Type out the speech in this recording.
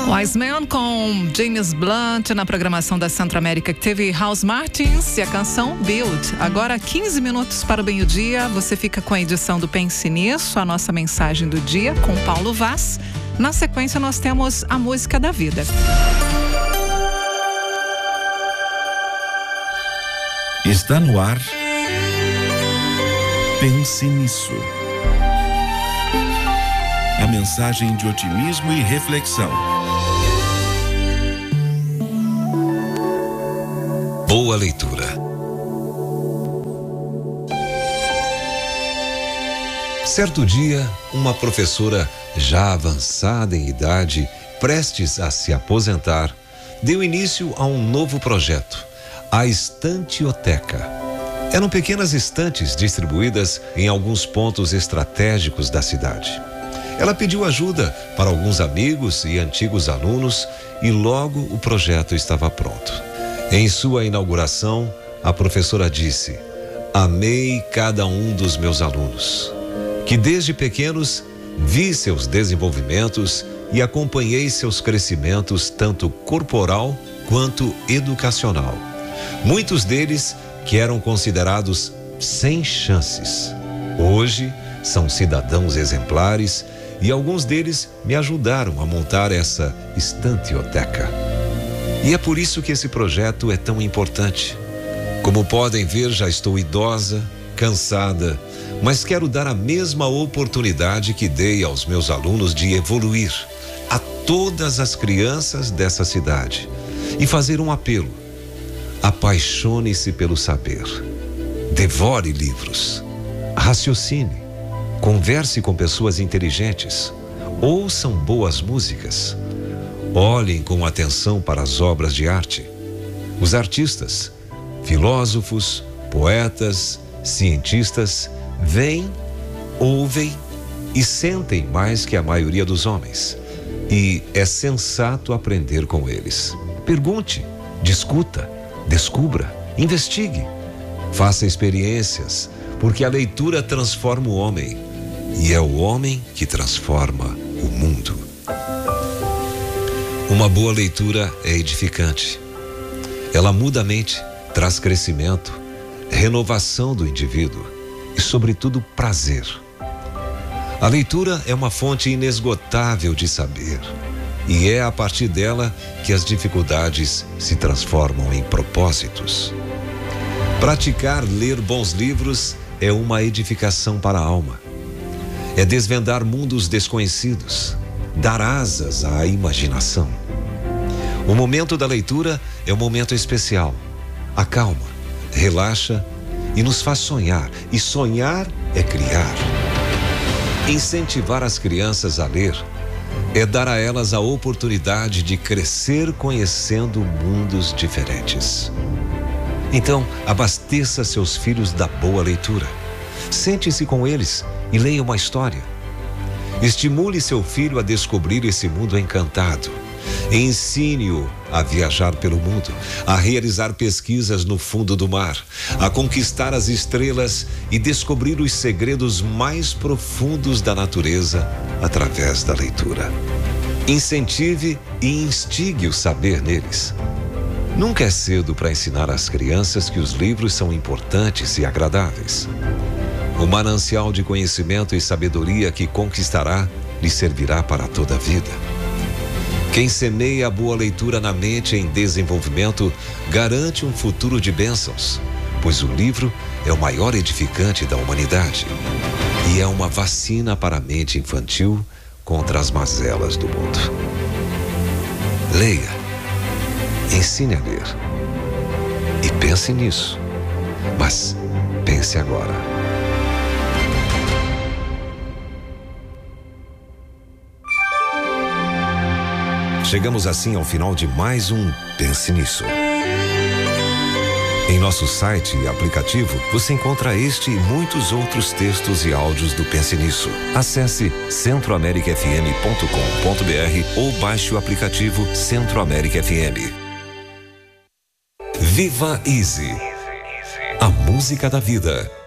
Wise Man com James Blunt na programação da Centro América, que teve House Martins e a canção Build. Agora 15 minutos para o meio-dia, você fica com a edição do Pense Nisso, a nossa mensagem do dia com Paulo Vaz. Na sequência nós temos a música da vida. Está no ar. Pense Nisso. A mensagem de otimismo e reflexão. Boa leitura. Certo dia, uma professora já avançada em idade, prestes a se aposentar, deu início a um novo projeto, a Estantioteca. Eram pequenas estantes distribuídas em alguns pontos estratégicos da cidade. Ela pediu ajuda para alguns amigos e antigos alunos e logo o projeto estava pronto. Em sua inauguração, a professora disse: "Amei cada um dos meus alunos, que desde pequenos vi seus desenvolvimentos e acompanhei seus crescimentos tanto corporal quanto educacional. Muitos deles que eram considerados sem chances. Hoje são cidadãos exemplares e alguns deles me ajudaram a montar essa Estantioteca. E é por isso que esse projeto é tão importante. Como podem ver, já estou idosa, cansada, mas quero dar a mesma oportunidade que dei aos meus alunos de evoluir a todas as crianças dessa cidade e fazer um apelo. Apaixone-se pelo saber. Devore livros. Raciocine. Converse com pessoas inteligentes. Ouçam boas músicas. Olhem com atenção para as obras de arte. Os artistas, filósofos, poetas, cientistas veem, ouvem e sentem mais que a maioria dos homens. E é sensato aprender com eles. Pergunte, discuta, descubra, investigue. Faça experiências, porque a leitura transforma o homem. E é o homem que transforma o mundo. Uma boa leitura é edificante. Ela muda a mente, traz crescimento, renovação do indivíduo e, sobretudo, prazer. A leitura é uma fonte inesgotável de saber e é a partir dela que as dificuldades se transformam em propósitos. Praticar ler bons livros é uma edificação para a alma. É desvendar mundos desconhecidos, dar asas à imaginação. O momento da leitura é um momento especial. Acalma, relaxa e nos faz sonhar. E sonhar é criar. Incentivar as crianças a ler é dar a elas a oportunidade de crescer conhecendo mundos diferentes. Então, abasteça seus filhos da boa leitura. Sente-se com eles e leia uma história. Estimule seu filho a descobrir esse mundo encantado. Ensine-o a viajar pelo mundo, a realizar pesquisas no fundo do mar, a conquistar as estrelas e descobrir os segredos mais profundos da natureza através da leitura. Incentive e instigue o saber neles. Nunca é cedo para ensinar às crianças que os livros são importantes e agradáveis. O manancial de conhecimento e sabedoria que conquistará lhe servirá para toda a vida. Quem semeia a boa leitura na mente em desenvolvimento garante um futuro de bênçãos, pois o livro é o maior edificante da humanidade e é uma vacina para a mente infantil contra as mazelas do mundo. Leia, ensine a ler e pense nisso, mas pense agora. Chegamos assim ao final de mais um Pense Nisso. Em nosso site e aplicativo, você encontra este e muitos outros textos e áudios do Pense Nisso. Acesse centroamericafm.com.br ou baixe o aplicativo Centro América FM. Viva Easy, a música da vida.